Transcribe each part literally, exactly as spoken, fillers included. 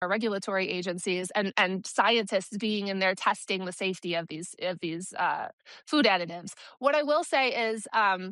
regulatory agencies and and scientists being in there testing the safety of these of these uh, food additives. What I will say is um,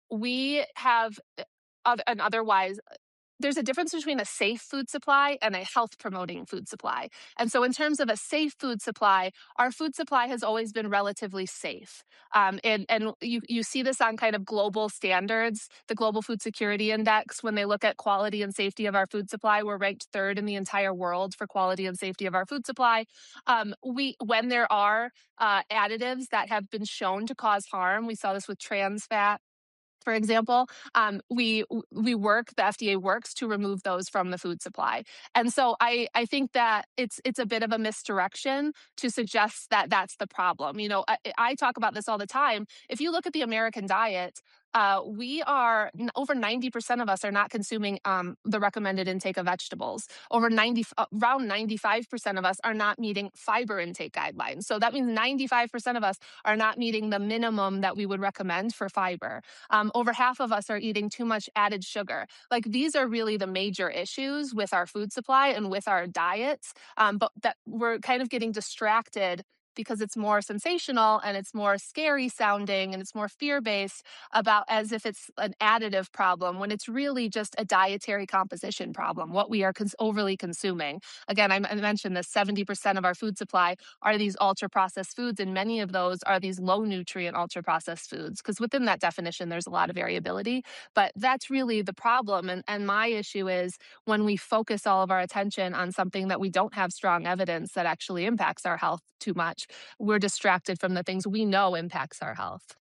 we have uh, oth- an otherwise there's a difference between a safe food supply and a health promoting food supply. And so, in terms of a safe food supply, our food supply has always been relatively safe. Um, and and you, you see this on kind of global standards, the Global Food Security Index. When they look at quality and safety of our food supply, we're ranked third in the entire world for quality and safety of our food supply. Um, we, when there are uh, additives that have been shown to cause harm, we saw this with trans fat, for example, um, we we work, the F D A works to remove those from the food supply. And so I, I think that it's it's a bit of a misdirection to suggest that that's the problem. You know, I, I talk about this all the time. If you look at the American diet, uh, we are over ninety percent of us are not consuming um, the recommended intake of vegetables. Over ninety, uh, around ninety-five percent of us are not meeting fiber intake guidelines. So that means ninety-five percent of us are not meeting the minimum that we would recommend for fiber. Um, over half of us are eating too much added sugar. Like, these are really the major issues with our food supply and with our diets. Um, but that we're kind of getting distracted because it's more sensational and it's more scary sounding and it's more fear-based about as if it's an additive problem when it's really just a dietary composition problem, what we are cons- overly consuming. Again, I, m- I mentioned this, seventy percent of our food supply are these ultra-processed foods, and many of those are these low-nutrient ultra-processed foods, because within that definition, there's a lot of variability. But that's really the problem. And, and my issue is when we focus all of our attention on something that we don't have strong evidence that actually impacts our health too much, we're distracted from the things we know impacts our health.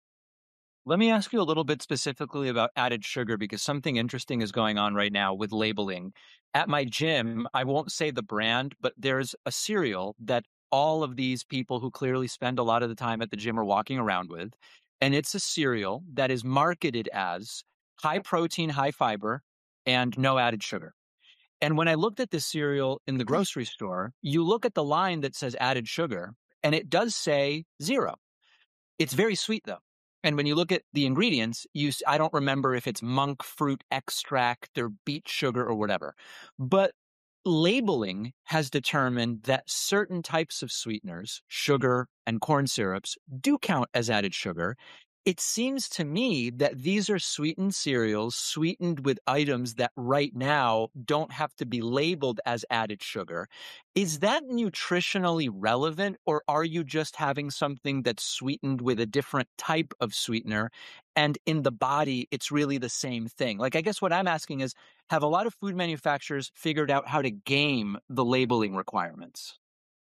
Let me ask you a little bit specifically about added sugar, because something interesting is going on right now with labeling. At my gym, I won't say the brand, but there's a cereal that all of these people who clearly spend a lot of the time at the gym are walking around with. And it's a cereal that is marketed as high protein, high fiber, and no added sugar. And when I looked at this cereal in the grocery store, you look at the line that says added sugar, and it does say zero. It's very sweet, though. And when you look at the ingredients, you s- I don't remember if it's monk fruit extract or beet sugar or whatever. But labeling has determined that certain types of sweeteners, sugar and corn syrups, do count as added sugar. It seems to me that these are sweetened cereals, sweetened with items that right now don't have to be labeled as added sugar. Is that nutritionally relevant, or are you just having something that's sweetened with a different type of sweetener, and in the body, it's really the same thing? Like, I guess what I'm asking is, have a lot of food manufacturers figured out how to game the labeling requirements?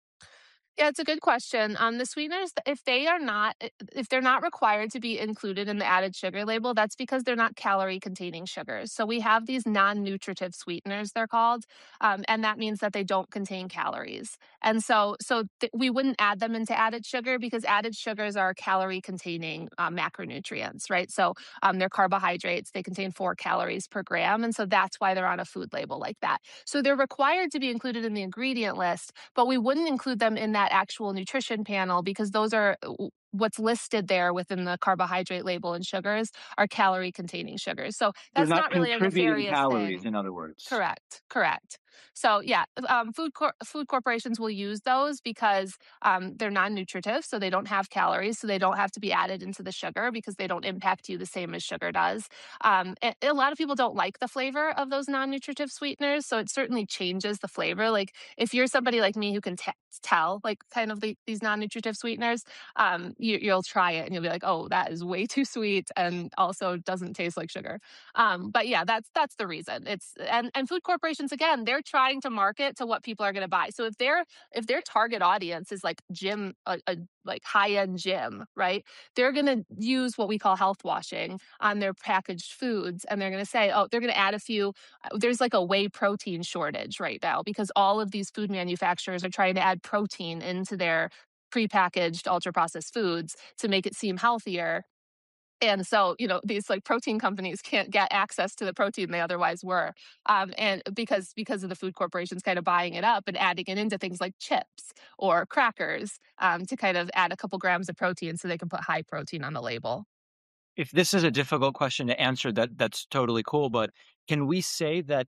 Yeah, it's a good question. Um, the sweeteners, if they are not, if they're not required to be included in the added sugar label, that's because they're not calorie-containing sugars. So we have these non-nutritive sweeteners, they're called, um, and that means that they don't contain calories. And so, so th- we wouldn't add them into added sugar because added sugars are calorie-containing uh, macronutrients, right? So um, they're carbohydrates; they contain four calories per gram, and so that's why they're on a food label like that. So they're required to be included in the ingredient list, but we wouldn't include them in that actual nutrition panel because those are what's listed there within the carbohydrate label, and sugars are calorie containing sugars. So They're that's not not really a contributing nefarious calories, thing. in other words. Correct, correct. So yeah, um, food cor- food corporations will use those because um, they're non-nutritive, so they don't have calories, so they don't have to be added into the sugar because they don't impact you the same as sugar does. Um, and a lot of people don't like the flavor of those non-nutritive sweeteners, so it certainly changes the flavor. Like, if you're somebody like me who can t- tell, like, kind of the, these non-nutritive sweeteners, um, you, you'll try it and you'll be like, oh, that is way too sweet, and also doesn't taste like sugar. Um, but yeah, that's that's the reason. It's and and food corporations, again, they're trying to market to what people are going to buy. So if their if their target audience is like gym, a, a like high end gym, right? They're going to use what we call health washing on their packaged foods, and they're going to say, oh, they're going to add a few. uh, There's like a whey protein shortage right now because all of these food manufacturers are trying to add protein into their prepackaged ultra processed foods to make it seem healthier. And so, you know, these like protein companies can't get access to the protein they otherwise were, um, and because because of the food corporations kind of buying it up and adding it into things like chips or crackers, um, to kind of add a couple grams of protein so they can put high protein on the label. If this is a difficult question to answer, that that's totally cool. But can we say that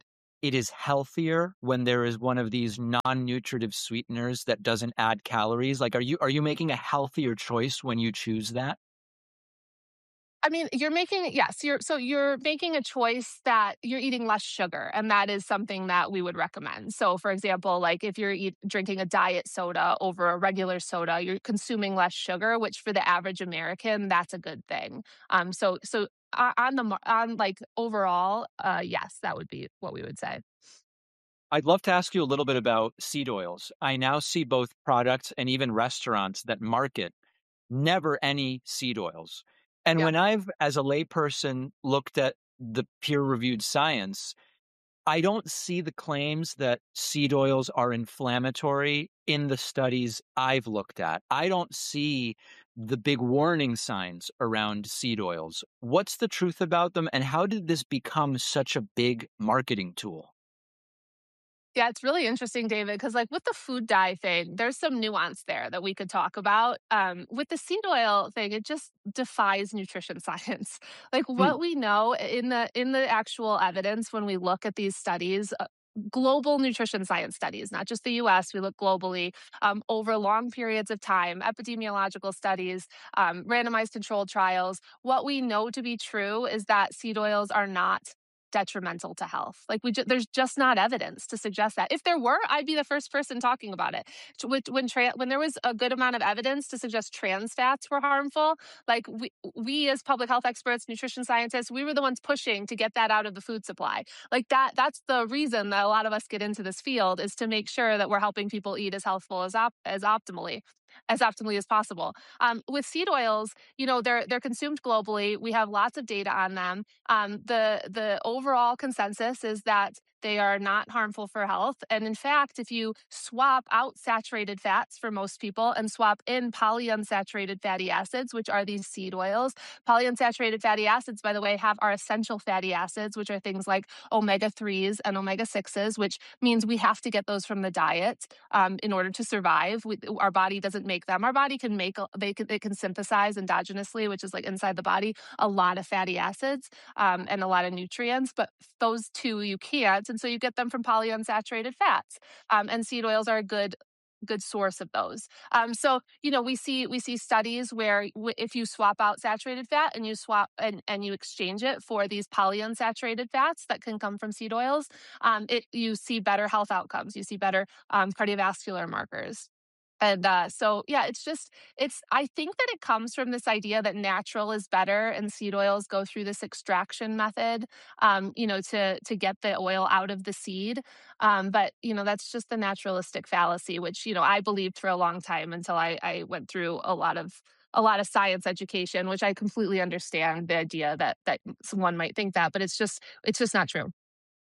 it is healthier when there is one of these non-nutritive sweeteners that doesn't add calories? Like, are you are you making a healthier choice when you choose that? I mean, you're making yes, you're so you're making a choice that you're eating less sugar, and that is something that we would recommend. So, for example, like if you're eat, drinking a diet soda over a regular soda, you're consuming less sugar, which for the average American, that's a good thing. Um, so so o- on the mar- on like overall, uh, yes, that would be what we would say. I'd love to ask you a little bit about seed oils. I now see both products and even restaurants that market never any seed oils. And Yep. when I've, as a layperson, looked at the peer reviewed science, I don't see the claims that seed oils are inflammatory in the studies I've looked at. I don't see the big warning signs around seed oils. What's the truth about them, and how did this become such a big marketing tool? Yeah, it's really interesting, David, because like with the food dye thing, there's some nuance there that we could talk about. Um, with the seed oil thing, it just defies nutrition science. Like Hmm. what we know in the in the actual evidence when we look at these studies, uh, global nutrition science studies, not just the U S, we look globally um, over long periods of time, epidemiological studies, um, randomized controlled trials. What we know to be true is that seed oils are not detrimental to health. Like we ju- there's just not evidence to suggest that. If there were, I'd be the first person talking about it. T- When when, tra- when there was a good amount of evidence to suggest trans fats were harmful, like we we as public health experts, nutrition scientists, we were the ones pushing to get that out of the food supply. Like that that's the reason that a lot of us get into this field is to make sure that we're helping people eat as healthful as op- as optimally as optimally as possible. Um, with seed oils, you know, they're they're consumed globally. We have lots of data on them. Um, the the overall consensus is that they are not harmful for health. And in fact, if you swap out saturated fats for most people and swap in polyunsaturated fatty acids, which are these seed oils, polyunsaturated fatty acids, by the way, have our essential fatty acids, which are things like omega threes and omega sixes, which means we have to get those from the diet um, in order to survive. We, our body doesn't make them. Our body can make, they can, they can synthesize endogenously, which is like inside the body, a lot of fatty acids um, and a lot of nutrients, but those two you can't. And so you get them from polyunsaturated fats. Um, and seed oils are a good good source of those. Um, so you know we see we see studies where w- if you swap out saturated fat and you swap and, and you exchange it for these polyunsaturated fats that can come from seed oils, um, it you see better health outcomes. You see better um, cardiovascular markers. And uh, so, yeah, it's just, it's, I think that it comes from this idea that natural is better and seed oils go through this extraction method, um, you know, to, to get the oil out of the seed. Um, but, you know, that's just the naturalistic fallacy, which, you know, I believed for a long time until I, I went through a lot of, a lot of science education, which I completely understand the idea that, that someone might think that, but it's just, it's just not true.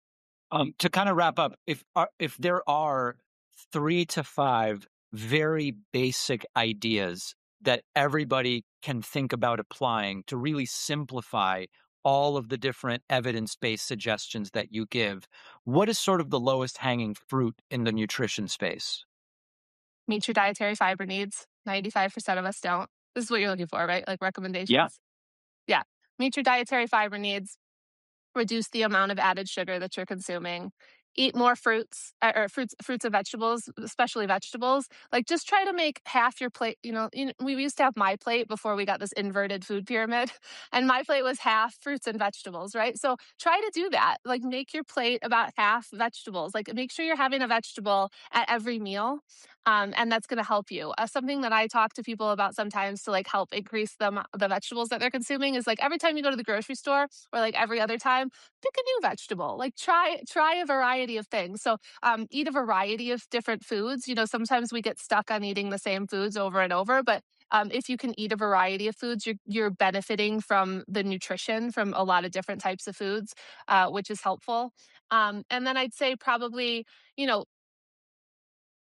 Um, to kind of wrap up, if are, if there are three to five very basic ideas that everybody can think about applying to really simplify all of the different evidence-based suggestions that you give, what is sort of the lowest hanging fruit in the nutrition space? Meet your dietary fiber needs. ninety-five percent of us don't. This is what you're looking for, right? Like Yeah. recommendations. Yeah. Meet your dietary fiber needs, reduce the amount of added sugar that you're consuming, eat more fruits uh, or fruits fruits and vegetables, especially vegetables. Like just try to make half your plate, you know, you know, we used to have my plate before we got this inverted food pyramid, and my plate was half fruits and vegetables, right? So try to do that. Like make your plate about half vegetables. Like make sure you're having a vegetable at every meal. Um, and that's going to help you. Uh, something that I talk to people about sometimes to like help increase the, amo- the vegetables that they're consuming is like every time you go to the grocery store or like every other time, pick a new vegetable. Like try try a variety of things. So um, eat a variety of different foods. You know, sometimes we get stuck on eating the same foods over and over, but um, if you can eat a variety of foods, you're you're benefiting from the nutrition from a lot of different types of foods, uh, which is helpful. Um, and then I'd say probably, you know,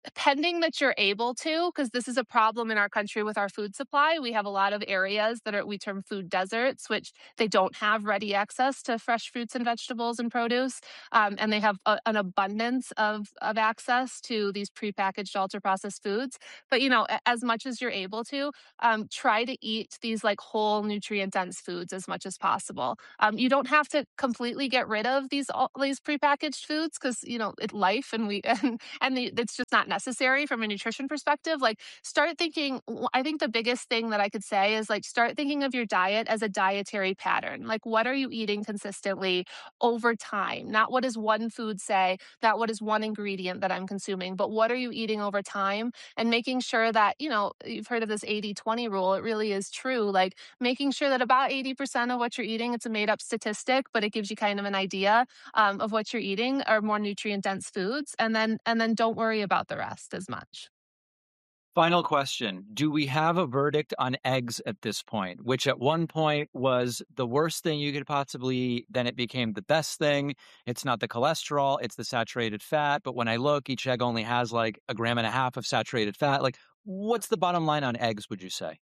pending that you're able to, because this is a problem in our country with our food supply. We have a lot of areas that are, we term food deserts, which they don't have ready access to fresh fruits and vegetables and produce. Um, and they have a, an abundance of, of access to these prepackaged ultra processed foods. But, you know, as much as you're able to, um, try to eat these like whole nutrient dense foods as much as possible. Um, you don't have to completely get rid of these, all, these prepackaged foods because, you know, it's life and we, and, and the, it's just not necessary from a nutrition perspective. Like start thinking, I think the biggest thing that I could say is like start thinking of your diet as a dietary pattern. Like what are you eating consistently over time? Not what does one food say, not what is one ingredient that I'm consuming, but what are you eating over time? And making sure that, you know, you've heard of this eighty twenty rule. It really is true. Like making sure that about eighty percent of what you're eating, it's a made up statistic, but it gives you kind of an idea um, of what you're eating are more nutrient dense foods. And then, and then don't worry about the rest as much. Final question. Do we have a verdict on eggs at this point, which at one point was the worst thing you could possibly eat, then it became the best thing? It's not the cholesterol, it's the saturated fat. But when I look, each egg only has like a gram and a half of saturated fat. Like, what's the bottom line on eggs, would you say?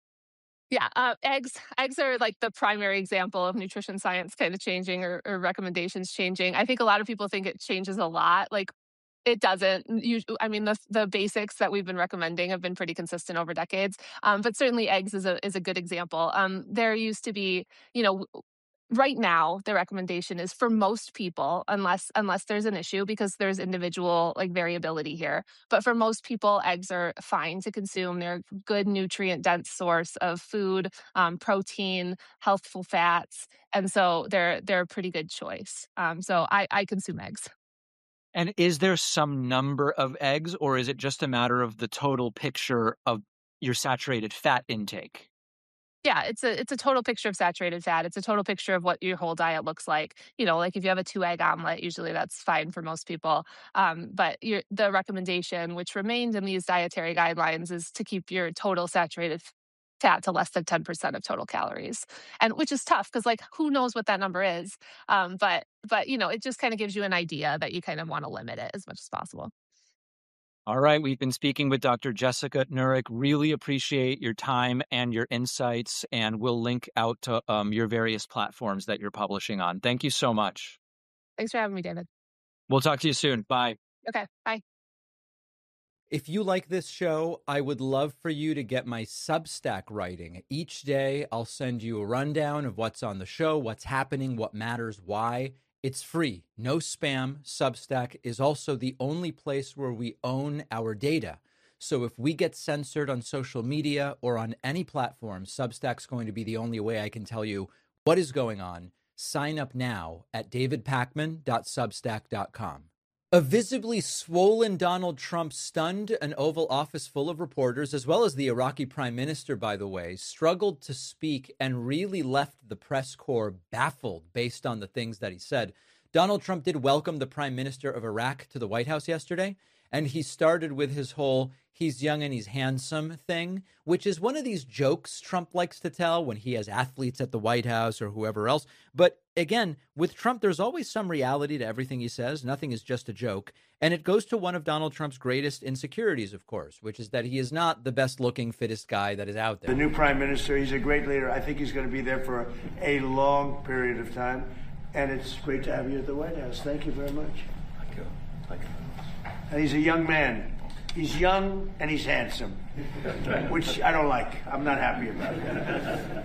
Yeah, uh, eggs. Eggs are like the primary example of nutrition science kind of changing or, or recommendations changing. I think a lot of people think it changes a lot. Like it doesn't. You, I mean, the the basics that we've been recommending have been pretty consistent over decades. Um, but certainly, eggs is a is a good example. Um, there used to be, you know, right now the recommendation is for most people, unless unless there's an issue, because there's individual like variability here, but for most people eggs are fine to consume. They're a good nutrient dense source of food, um, protein, healthful fats, and so they're they're a pretty good choice. Um, so I, I consume eggs. And is there some number of eggs, or is it just a matter of the total picture of your saturated fat intake? Yeah, it's a it's a total picture of saturated fat. It's a total picture of what your whole diet looks like. You know, like if you have a two egg omelet, usually that's fine for most people. Um, but your, the recommendation, which remains in these dietary guidelines, is to keep your total saturated f- fat to less than ten percent of total calories, and which is tough because like who knows what that number is. Um, but but you know, it just kind of gives you an idea that you kind of want to limit it as much as possible. All right, we've been speaking with Doctor Jessica Nurick. Really appreciate your time and your insights, and we'll link out to um, your various platforms that you're publishing on. Thank you so much. Thanks for having me, David. We'll talk to you soon. Bye. Okay, bye. If you like this show, I would love for you to get my Substack writing. Each day, I'll send you a rundown of what's on the show, what's happening, what matters, why. It's free, no spam. Substack is also the only place where we own our data. So if we get censored on social media or on any platform, Substack's going to be the only way I can tell you what is going on. Sign up now at david pakman dot substack dot com. A visibly swollen Donald Trump stunned an Oval Office full of reporters, as well as the Iraqi prime minister, by the way, struggled to speak and really left the press corps baffled based on the things that he said. Donald Trump did welcome the prime minister of Iraq to the White House yesterday, and he started with his whole he's young and he's handsome thing, which is one of these jokes Trump likes to tell when he has athletes at the White House or whoever else. But again, with Trump, there's always some reality to everything he says. Nothing is just a joke. And it goes to one of Donald Trump's greatest insecurities, of course, which is that he is not the best looking, fittest guy that is out there. The new prime minister, he's a great leader. I think he's going to be there for a, a long period of time. And it's great to have you at the White House. Thank you very much. Thank you. Thank you. And he's a young man. He's young and he's handsome, which I don't like. I'm not happy about it.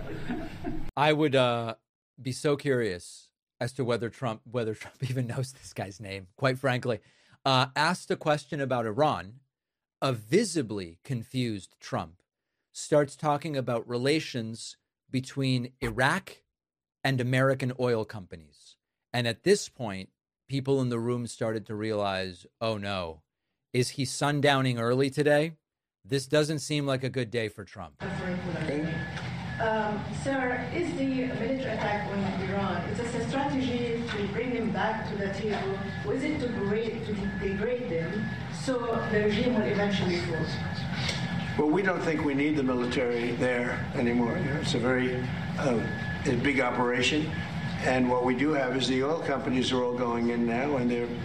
I would uh, be so curious as to whether Trump, whether Trump even knows this guy's name, quite frankly. Uh, asked a question about Iran, a visibly confused Trump starts talking about relations between Iraq and American oil companies. And at this point, people in the room started to realize, oh no, is he sundowning early today? This doesn't seem like a good day for Trump. Okay. Um, sir, is the military attack on Iran, is this a strategy to bring them back to the table? Or is it to, grade, to degrade them so the regime will eventually fall? Well, we don't think we need the military there anymore. You know, it's a very uh, a big operation. And what we do have is the oil companies are all going in now, and they're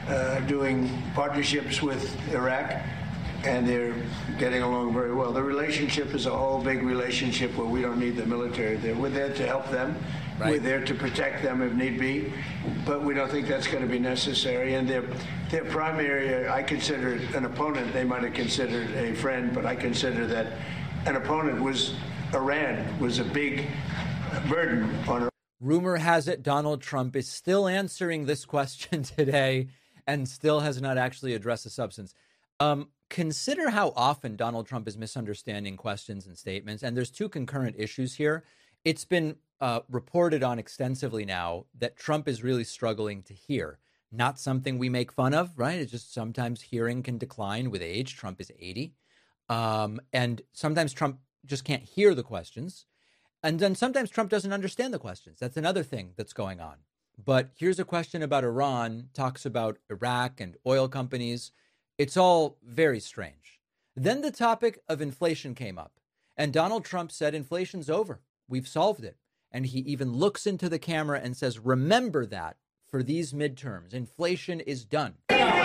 uh, doing partnerships with Iraq, and they're getting along very well. The relationship is a whole big relationship where we don't need the military there. We're there to help them. Right. We're there to protect them if need be, but we don't think that's going to be necessary. And their their primary, I consider an opponent. They might have considered a friend, but I consider that an opponent was Iran, was a big burden on Iran. Rumor has it Donald Trump is still answering this question today and still has not actually addressed the substance. Um, consider how often Donald Trump is misunderstanding questions and statements. And there's two concurrent issues here. It's been uh, reported on extensively now that Trump is really struggling to hear. Not something we make fun of, right? It's just sometimes hearing can decline with age. Trump is eighty. Um, and sometimes Trump just can't hear the questions. And then sometimes Trump doesn't understand the questions. That's another thing that's going on. But here's a question about Iran, talks about Iraq and oil companies. It's all very strange. Then the topic of inflation came up, and Donald Trump said inflation's over. We've solved it. And he even looks into the camera and says, remember that for these midterms. Inflation is done.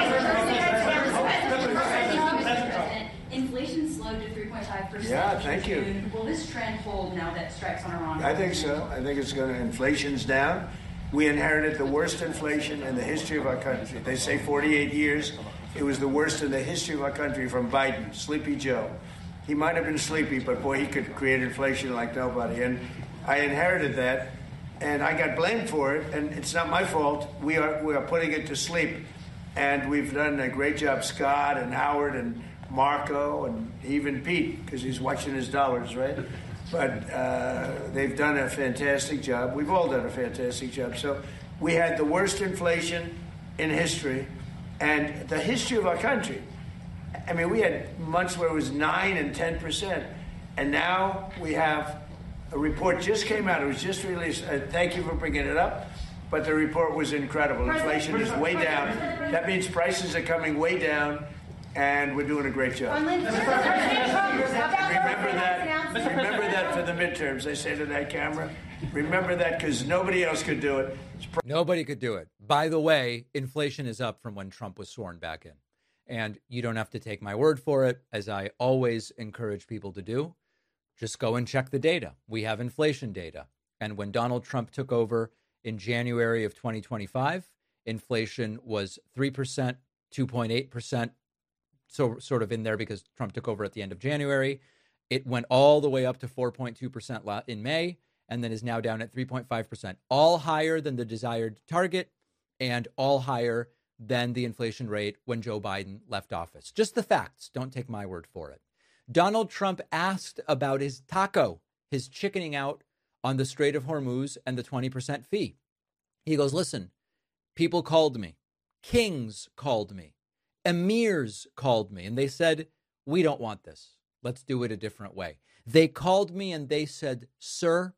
Inflation slowed to three point five percent. Yeah, thank you. Will this trend hold now that strikes on Iran? I think so. I think it's going to, inflation's down. We inherited the worst inflation in the history of our country. They say forty-eight years. It was the worst in the history of our country from Biden, Sleepy Joe. He might have been sleepy, but boy, he could create inflation like nobody. And I inherited that, and I got blamed for it, and it's not my fault. We are we are putting it to sleep, and we've done a great job, Scott and Howard and Marco and even Pete, because he's watching his dollars, right? But uh, they've done a fantastic job. We've all done a fantastic job. So we had the worst inflation in history, and the history of our country. I mean, we had months where it was nine and ten percent, and now we have a report just came out. It was just released. Uh, thank you for bringing it up, but the report was incredible. Inflation is way down. That means prices are coming way down, and we're doing a great job. Remember that. Remember that for the midterms. I say to that camera. Remember that, because nobody else could do it. Pr- nobody could do it. By the way, inflation is up from when Trump was sworn back in. And you don't have to take my word for it, as I always encourage people to do. Just go and check the data. We have inflation data. And when Donald Trump took over in January of twenty twenty-five, inflation was three percent, two point eight percent, so sort of in there because Trump took over at the end of January. It went all the way up to four point two percent in May, and then is now down at three point five percent, all higher than the desired target and all higher than the inflation rate when Joe Biden left office. Just the facts. Don't take my word for it. Donald Trump asked about his taco, his chickening out on the Strait of Hormuz and the twenty percent fee. He goes, listen, people called me. Kings called me. Emirs called me. And they said, we don't want this. Let's do it a different way. They called me and they said, sir,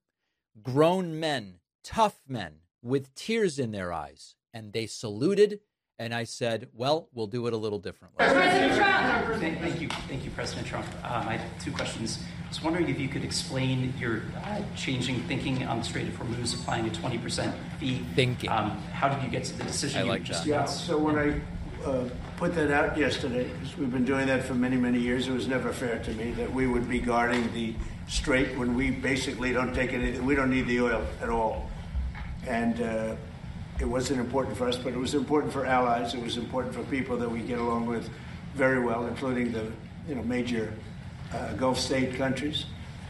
grown men, tough men with tears in their eyes. And they saluted. And I said, well, we'll do it a little differently. President Trump! Thank, thank you. Thank you, President Trump. Um, I have two questions. I was wondering if you could explain your uh, changing thinking on the Strait of Hormuz, applying a twenty percent fee. Thinking. Um, how did you get to the decision? I like you just that. Yeah, so when I uh, put that out yesterday, because we've been doing that for many, many years, it was never fair to me that we would be guarding the Strait when we basically don't take anything. We don't need the oil at all. And uh, it wasn't important for us, but it was important for allies. It was important for people that we get along with very well, including the you know major uh, Gulf state countries.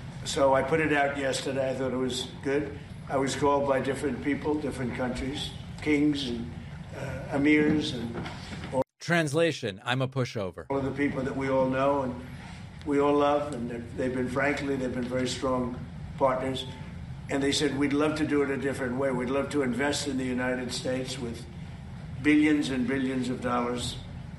So I put it out yesterday. I thought it was good. I was called by different people, different countries, kings and uh, emirs and all. Translation, I'm a pushover. All of the people that we all know and we all love, and they've been, frankly, they've been very strong partners. And they said, we'd love to do it a different way. We'd love to invest in the United States with billions and billions of dollars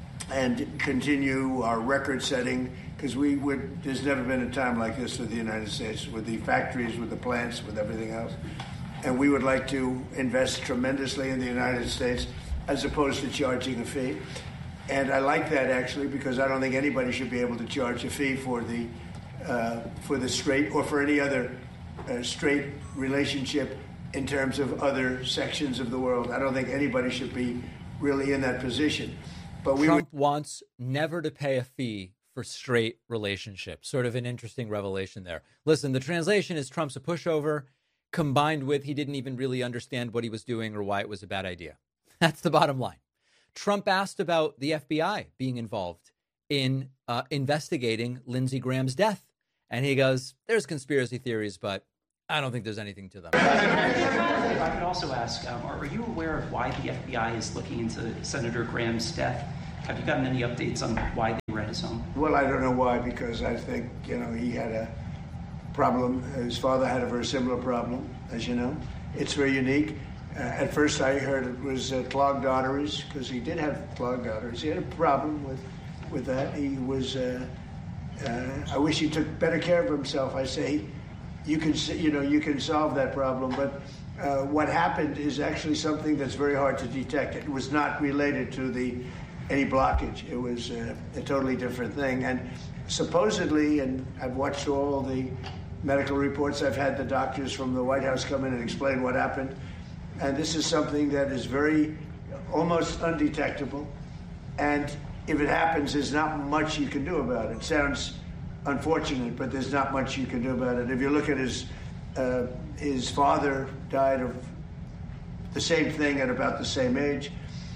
and continue our record setting, because we would, there's never been a time like this with the United States, with the factories, with the plants, with everything else. And we would like to invest tremendously in the United States as opposed to charging a fee. And I like that, actually, because I don't think anybody should be able to charge a fee for the, uh, for the Strait or for any other Uh, straight relationship in terms of other sections of the world. I don't think anybody should be really in that position. But we Trump were- wants never to pay a fee for straight relationships. Sort of an interesting revelation there. Listen, the translation is Trump's a pushover, combined with he didn't even really understand what he was doing or why it was a bad idea. That's the bottom line. Trump asked about the F B I being involved in uh, investigating Lindsey Graham's death. And he goes, there's conspiracy theories, but I don't think there's anything to them. I could also ask, um, are you aware of why the F B I is looking into Senator Graham's death? Have you gotten any updates on why they were at his home? Well, I don't know why, because I think, you know, he had a problem. His father had a very similar problem, as you know. It's very unique. Uh, at first I heard it was uh, clogged arteries, because he did have clogged arteries. He had a problem with, with that. He was, uh, uh, I wish he took better care of himself. I say, you can, you know, you can solve that problem, but uh, what happened is actually something that's very hard to detect. It was not related to the any blockage. It was uh, a totally different thing. And supposedly, and I've watched all the medical reports, I've had the doctors from the White House come in and explain what happened. And this is something that is very, almost undetectable. And if it happens, there's not much you can do about it. It sounds unfortunate, but there's not much you can do about it. If you look at his, uh, his father died of the same thing at about the same age.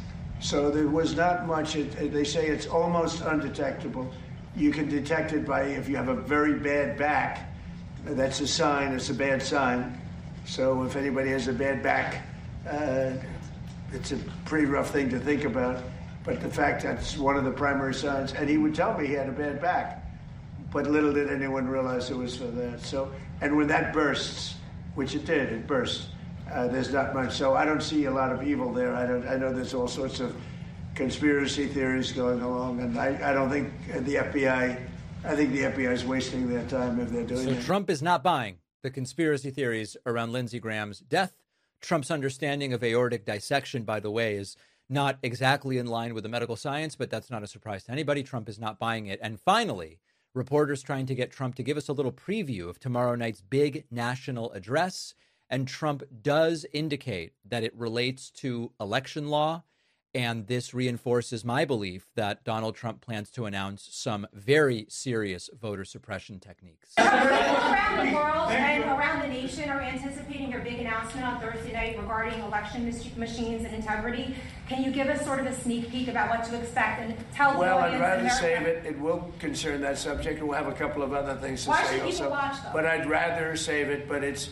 So there was not much. It, they say it's almost undetectable. You can detect it by if you have a very bad back. That's a sign. It's a bad sign. So if anybody has a bad back, uh, it's a pretty rough thing to think about. But the fact that's one of the primary signs. And he would tell me he had a bad back. But little did anyone realize it was for that. So, and when that bursts, which it did, it burst. Uh, there's not much. So I don't see a lot of evil there. I don't. I know there's all sorts of conspiracy theories going along, and I, I don't think the F B I. I think the F B I is wasting their time if they're doing So it. Trump is not buying the conspiracy theories around Lindsey Graham's death. Trump's understanding of aortic dissection, by the way, is not exactly in line with the medical science, but that's not a surprise to anybody. Trump is not buying it. And finally, reporters trying to get Trump to give us a little preview of tomorrow night's big national address. And Trump does indicate that it relates to election law. And this reinforces my belief that Donald Trump plans to announce some very serious voter suppression techniques. Around the world and around the nation are anticipating your big announcement on Thursday night regarding election machines and integrity. Can you give us sort of a sneak peek about what to expect and tell the Well, audience? I'd rather America- save it. It will concern that subject. We'll have a couple of other things to Why say should people also. watch, though? But I'd rather save it. But it's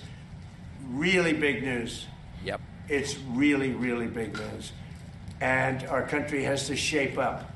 really big news. Yep. It's really, really big news. And our country has to shape up.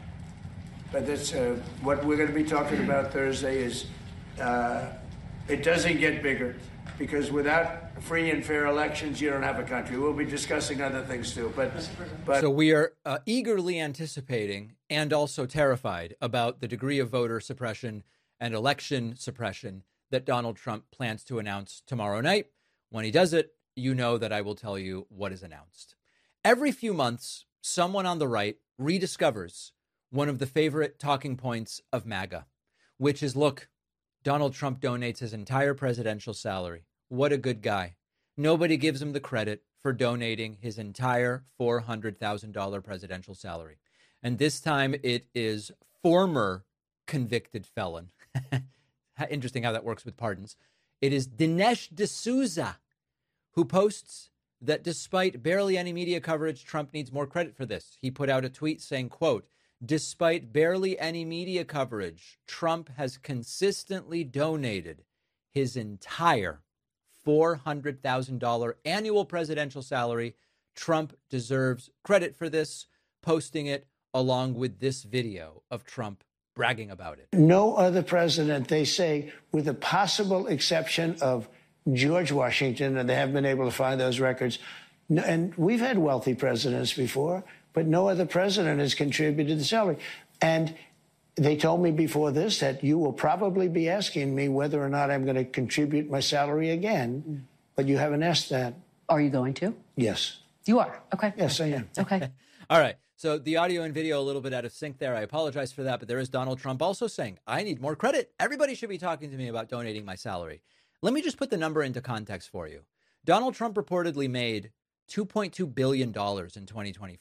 But that's uh, what we're going to be talking about Thursday is uh, it doesn't get bigger, because without free and fair elections, you don't have a country. We'll be discussing other things too. But, but So we are uh, eagerly anticipating and also terrified about the degree of voter suppression and election suppression that Donald Trump plans to announce tomorrow night. When he does it, you know that I will tell you what is announced. Every few months, someone on the right rediscovers one of the favorite talking points of MAGA, which is, look, Donald Trump donates his entire presidential salary. What a good guy. Nobody gives him the credit for donating his entire four hundred thousand dollars presidential salary. And this time it is former convicted felon. Interesting how that works with pardons. It is Dinesh D'Souza who posts that despite barely any media coverage, Trump needs more credit for this. He put out a tweet saying, quote, despite barely any media coverage, Trump has consistently donated his entire four hundred thousand dollars annual presidential salary. Trump deserves credit for this, posting it along with this video of Trump bragging about it. No other president, they say, with the possible exception of George Washington, and they haven't been able to find those records. And we've had wealthy presidents before, but no other president has contributed the salary. And they told me before this that you will probably be asking me whether or not I'm going to contribute my salary again, but you haven't asked that. Are you going to? Yes. You are? Okay. Yes, I am. Okay. All right. So the audio and video a little bit out of sync there. I apologize for that, but there is Donald Trump also saying, I need more credit. Everybody should be talking to me about donating my salary. Let me just put the number into context for you. Donald Trump reportedly made two point two billion dollars in twenty twenty-five.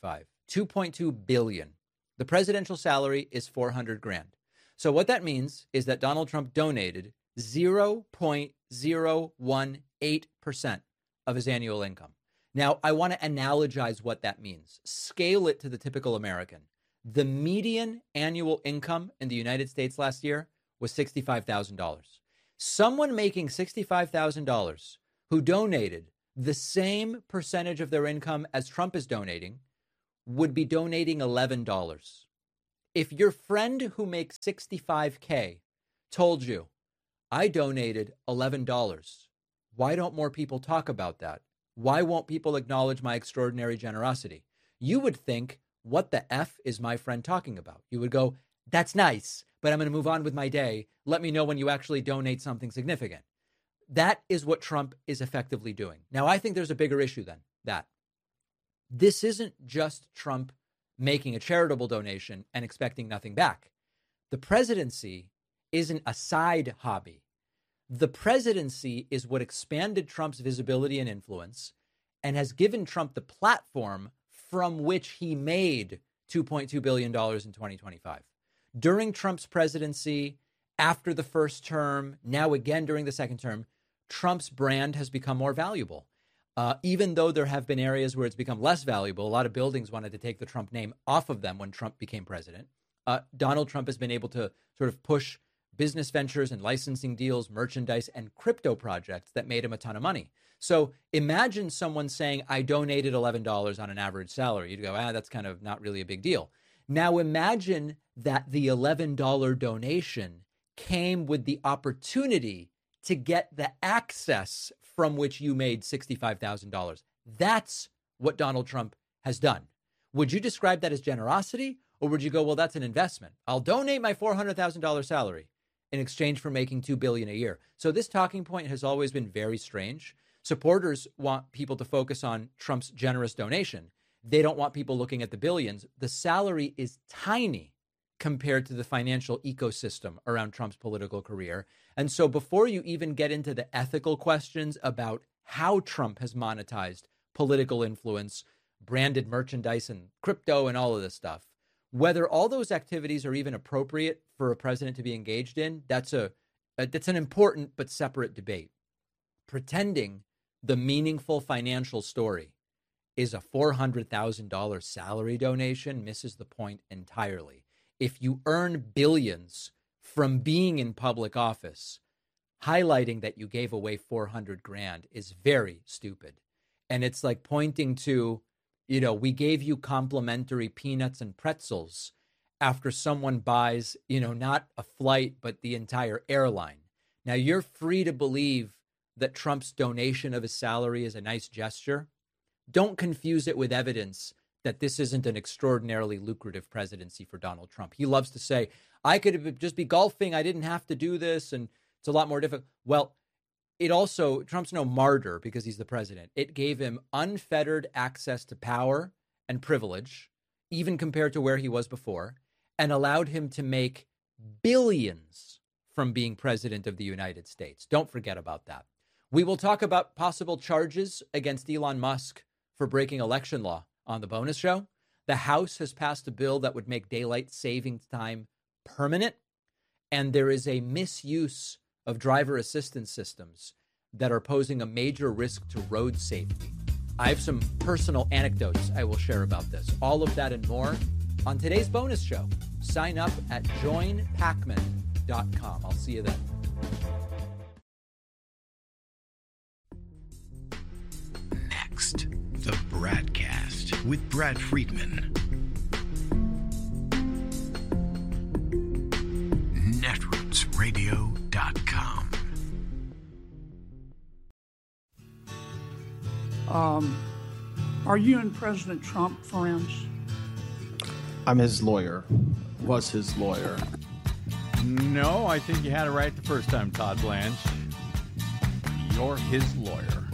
two point two billion dollars. The presidential salary is four hundred grand. So what that means is that Donald Trump donated zero point zero one eight percent of his annual income. Now, I want to analogize what that means. Scale it to the typical American. The median annual income in the United States last year was sixty-five thousand dollars. Someone making sixty-five thousand dollars who donated the same percentage of their income as Trump is donating would be donating eleven dollars. If your friend who makes sixty-five K told you, I donated eleven dollars, why don't more people talk about that? Why won't people acknowledge my extraordinary generosity? You would think, what the F is my friend talking about? You would go, that's nice, but I'm going to move on with my day. Let me know when you actually donate something significant. That is what Trump is effectively doing. Now, I think there's a bigger issue than that. This isn't just Trump making a charitable donation and expecting nothing back. The presidency isn't a side hobby. The presidency is what expanded Trump's visibility and influence and has given Trump the platform from which he made two point two billion dollars in twenty twenty-five. During Trump's presidency, after the first term, now again during the second term, Trump's brand has become more valuable. Uh, even though there have been areas where it's become less valuable, a lot of buildings wanted to take the Trump name off of them when Trump became president. Uh, Donald Trump has been able to sort of push business ventures and licensing deals, merchandise, and crypto projects that made him a ton of money. So imagine someone saying, I donated eleven dollars on an average salary. You'd go, ah, that's kind of not really a big deal. Now imagine that the eleven dollars donation came with the opportunity to get the access from which you made sixty-five thousand dollars. That's what Donald Trump has done. Would you describe that as generosity? Or would you go, well, that's an investment. I'll donate my four hundred thousand dollars salary in exchange for making two billion dollars a year. So this talking point has always been very strange. Supporters want people to focus on Trump's generous donation. They don't want people looking at the billions. The salary is tiny compared to the financial ecosystem around Trump's political career. And so before you even get into the ethical questions about how Trump has monetized political influence, branded merchandise and crypto and all of this stuff, whether all those activities are even appropriate for a president to be engaged in, that's a, a that's an important but separate debate. Pretending the meaningful financial story is a four hundred thousand dollars salary donation misses the point entirely. If you earn billions from being in public office, highlighting that you gave away four hundred grand is very stupid. And it's like pointing to, you know, we gave you complimentary peanuts and pretzels after someone buys, you know, not a flight, but the entire airline. Now, you're free to believe that Trump's donation of his salary is a nice gesture. Don't confuse it with evidence that this isn't an extraordinarily lucrative presidency for Donald Trump. He loves to say, I could just be golfing. I didn't have to do this. And it's a lot more difficult. Well, it also, Trump's no martyr because he's the president. It gave him unfettered access to power and privilege, even compared to where he was before, and allowed him to make billions from being president of the United States. Don't forget about that. We will talk about possible charges against Elon Musk for breaking election law on the bonus show. The House has passed a bill that would make daylight savings time permanent, and there is a misuse of driver assistance systems that are posing a major risk to road safety. I have some personal anecdotes I will share about this. All of that and more on today's bonus show. Sign up at join pacman dot com. I'll see you then. Next, the Bradcast with Brad Friedman. netroots radio dot com. Um, are you and President Trump friends? I'm his lawyer. Was his lawyer. No, I think you had it right the first time, Todd Blanche. You're his lawyer.